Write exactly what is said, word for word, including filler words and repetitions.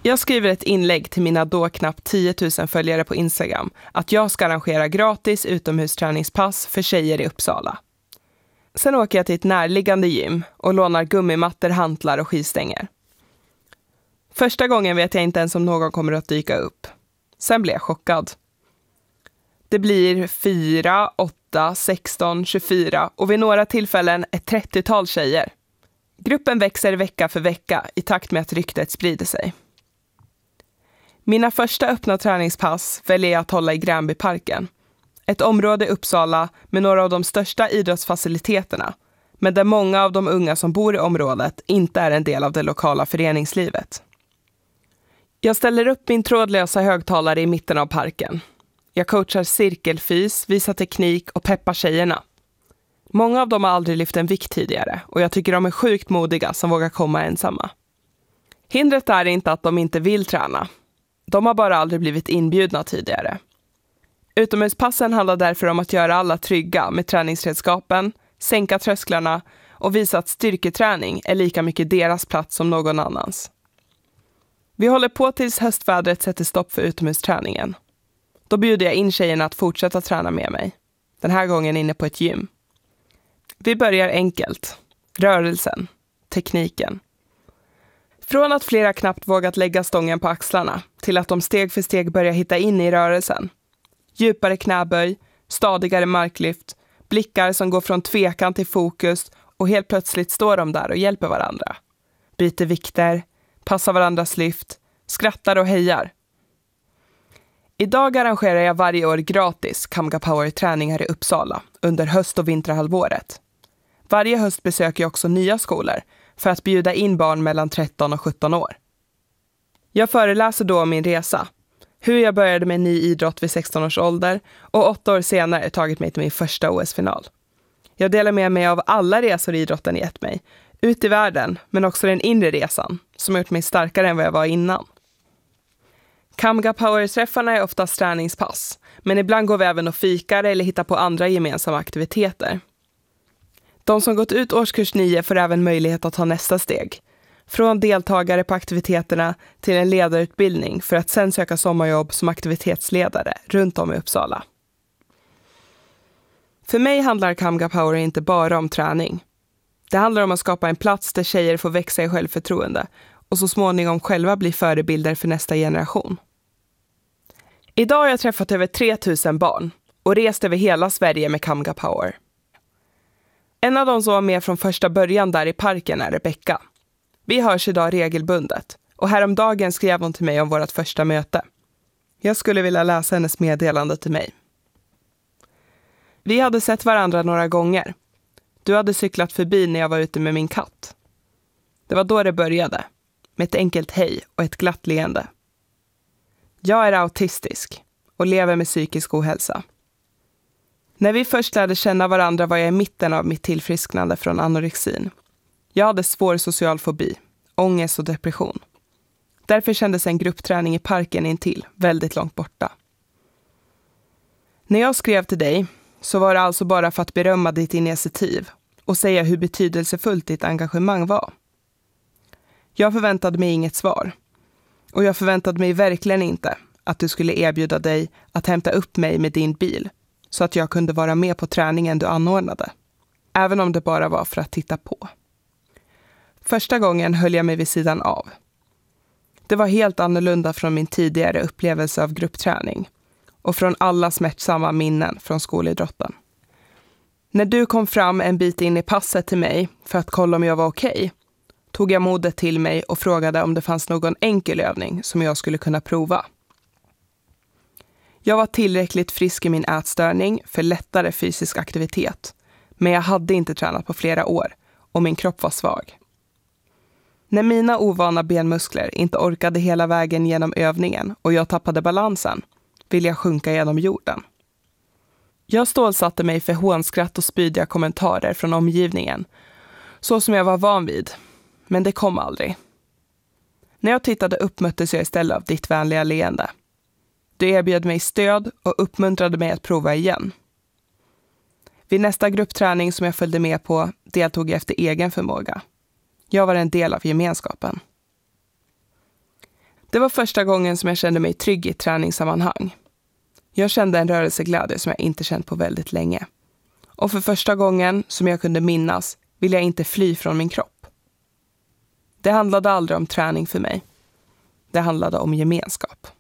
Jag skriver ett inlägg till mina då knappt tio tusen följare på Instagram att jag ska arrangera gratis utomhusträningspass för tjejer i Uppsala. Sen åker jag till ett närliggande gym och lånar gummimattor, hantlar och skivstänger. Första gången vet jag inte ens om någon kommer att dyka upp. Sen blir jag chockad. Det blir fyra, åtta, sexton, tjugofyra och vid några tillfällen ett trettiotal tjejer. Gruppen växer vecka för vecka i takt med att ryktet sprider sig. Mina första öppna träningspass väljer jag att hålla i Gränbyparken. Ett område i Uppsala med några av de största idrottsfaciliteterna, men där många av de unga som bor i området inte är en del av det lokala föreningslivet. Jag ställer upp min trådlösa högtalare i mitten av parken. Jag coachar cirkelfys, visar teknik och peppar tjejerna. Många av dem har aldrig lyft en vikt tidigare och jag tycker de är sjukt modiga som vågar komma ensamma. Hindret är inte att de inte vill träna. De har bara aldrig blivit inbjudna tidigare. Utomhuspassen handlar därför om att göra alla trygga med träningsredskapen, sänka trösklarna och visa att styrketräning är lika mycket deras plats som någon annans. Vi håller på tills höstvädret sätter stopp för utomhusträningen. Då bjuder jag in tjejerna att fortsätta träna med mig. Den här gången inne på ett gym. Vi börjar enkelt. Rörelsen. Tekniken. Från att flera knappt vågat lägga stången på axlarna till att de steg för steg börjar hitta in i rörelsen. Djupare knäböj, stadigare marklyft, blickar som går från tvekan till fokus och helt plötsligt står de där och hjälper varandra. Byter vikter, passar varandras lyft, skrattar och hejar. Idag arrangerar jag varje år gratis Kamga Power-träningar i Uppsala under höst- och vinterhalvåret. Varje höst besöker jag också nya skolor för att bjuda in barn mellan tretton och sjutton år. Jag föreläser då om min resa, hur jag började med en ny idrott vid sexton års ålder och åtta år senare tagit mig till min första O S-final. Jag delar med mig av alla resor idrotten gett mig, ut i världen men också den inre resan som har gjort mig starkare än vad jag var innan. Kamga Power-träffarna är oftast träningspass, men ibland går vi även och fikar eller hittar på andra gemensamma aktiviteter. De som gått ut årskurs nio får även möjlighet att ta nästa steg. Från deltagare på aktiviteterna till en ledarutbildning för att sen söka sommarjobb som aktivitetsledare runt om i Uppsala. För mig handlar Kamga Power inte bara om träning. Det handlar om att skapa en plats där tjejer får växa i självförtroende och så småningom själva bli förebilder för nästa generation. Idag har jag träffat över tre tusen barn och rest över hela Sverige med Kamga Power. En av dem som var med från första början där i parken är Rebecca. Vi hörs idag regelbundet och häromdagen skrev hon till mig om vårt första möte. Jag skulle vilja läsa hennes meddelande till mig. Vi hade sett varandra några gånger. Du hade cyklat förbi när jag var ute med min katt. Det var då det började, med ett enkelt hej och ett glatt leende. Jag är autistisk och lever med psykisk ohälsa. När vi först lärde känna varandra var jag i mitten av mitt tillfrisknande från anorexin. Jag hade svår social fobi, ångest och depression. Därför kändes en gruppträning i parken intill väldigt långt borta. När jag skrev till dig så var det alltså bara för att berömma ditt initiativ och säga hur betydelsefullt ditt engagemang var. Jag förväntade mig inget svar. Och jag förväntade mig verkligen inte att du skulle erbjuda dig att hämta upp mig med din bil så att jag kunde vara med på träningen du anordnade. Även om det bara var för att titta på. Första gången höll jag mig vid sidan av. Det var helt annorlunda från min tidigare upplevelse av gruppträning och från alla smärtsamma minnen från skolidrotten. När du kom fram en bit in i passet till mig för att kolla om jag var okej, tog jag modet till mig och frågade om det fanns någon enkel övning som jag skulle kunna prova. Jag var tillräckligt frisk i min ätstörning för lättare fysisk aktivitet, men jag hade inte tränat på flera år och min kropp var svag. När mina ovana benmuskler inte orkade hela vägen genom övningen och jag tappade balansen, ville jag sjunka genom jorden. Jag stålsatte mig för hånskratt och spydiga kommentarer från omgivningen, så som jag var van vid, men det kom aldrig. När jag tittade upp möttes jag istället av ditt vänliga leende. Du erbjöd mig stöd och uppmuntrade mig att prova igen. Vid nästa gruppträning som jag följde med på deltog jag efter egen förmåga. Jag var en del av gemenskapen. Det var första gången som jag kände mig trygg i ett träningssammanhang. Jag kände en rörelseglädje som jag inte känt på väldigt länge. Och för första gången som jag kunde minnas ville jag inte fly från min kropp. Det handlade aldrig om träning för mig. Det handlade om gemenskap.